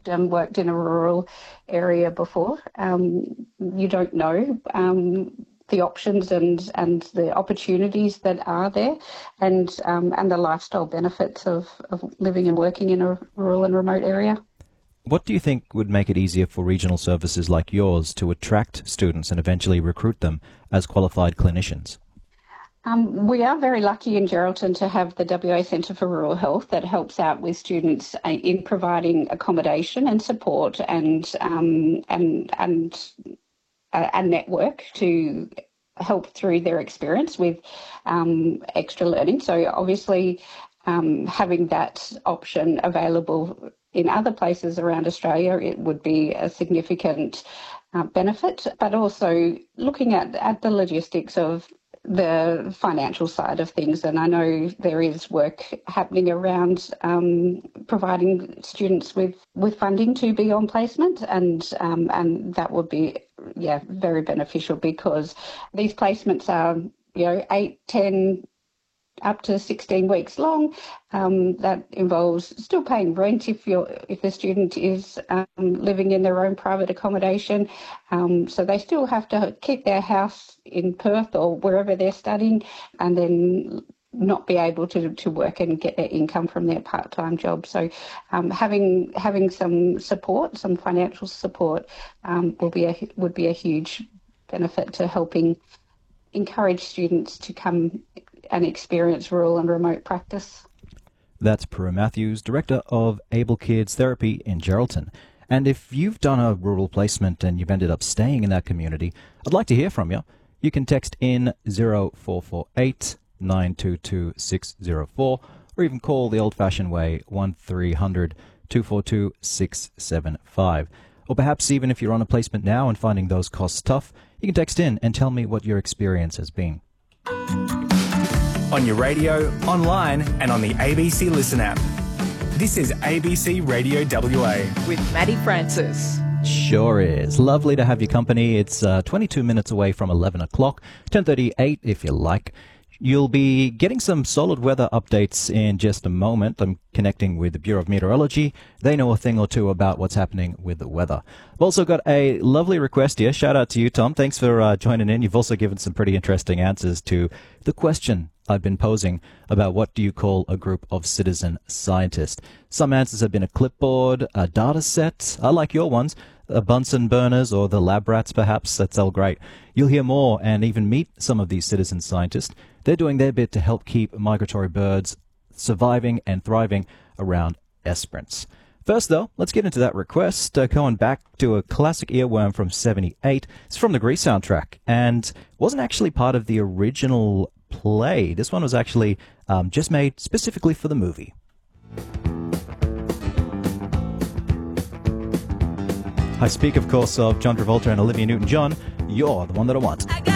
lived and worked in a rural area before, you don't know the options and the opportunities that are there, and the lifestyle benefits of living and working in a rural and remote area. What do you think would make it easier for regional services like yours to attract students and eventually recruit them as qualified clinicians? We are very lucky in Geraldton to have the WA Centre for Rural Health that helps out with students in providing accommodation and support and a network to help through their experience with extra learning. So obviously having that option available in other places around Australia, it would be a significant benefit, but also looking at the logistics of the financial side of things. And I know there is work happening around providing students with funding to be on placement, and that would be very beneficial, because these placements are 8, 10 up to 16 weeks long. That involves still paying rent if the student is living in their own private accommodation. So they still have to keep their house in Perth or wherever they're studying, and then not be able to work and get their income from their part-time job. So having some support, some financial support, would be a huge benefit to helping encourage students to come and experience rural and remote practice. That's Prue Matthews, Director of Able Kids Therapy in Geraldton. And if you've done a rural placement and you've ended up staying in that community, I'd like to hear from you. You can text in 0448 922 604, or even call the old-fashioned way, 1300 242 675. Or perhaps even if you're on a placement now and finding those costs tough, you can text in and tell me what your experience has been. On your radio, online, and on the ABC Listen app. This is ABC Radio WA. With Maddie Francis. Sure is. Lovely to have your company. It's 22 minutes away from 11 o'clock, 10:38 if you like. You'll be getting some solid weather updates in just a moment. I'm connecting with the Bureau of Meteorology. They know a thing or two about what's happening with the weather. I've also got a lovely request here. Shout out to you, Tom. Thanks for joining in. You've also given some pretty interesting answers to the question I've been posing about what do you call a group of citizen scientists. Some answers have been a clipboard, a data set. I like your ones. Bunsen burners or the lab rats, perhaps. That's all great. You'll hear more and even meet some of these citizen scientists. They're doing their bit to help keep migratory birds surviving and thriving around Esperance. First, though, let's get into that request, going back to a classic earworm from '78. It's from the Grease soundtrack and wasn't actually part of the original play. This one was actually just made specifically for the movie. I speak, of course, of John Travolta and Olivia Newton-John. You're the one that I want.